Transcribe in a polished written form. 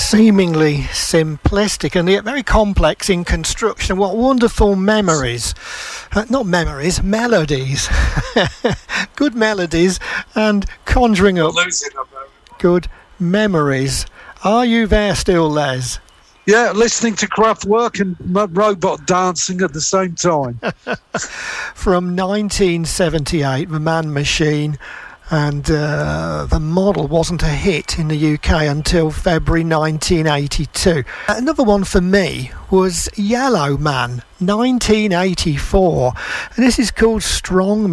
seemingly simplistic and yet very complex in construction. What wonderful memories. Not memories, melodies. Good melodies and conjuring up good memories. Are you there still, Les? Yeah, listening to Kraftwerk and robot dancing at the same time. From 1978, The Man Machine, and the model wasn't a hit in the UK until February 1982. Another one for me was Yellow Man, 1984, and this is called Strong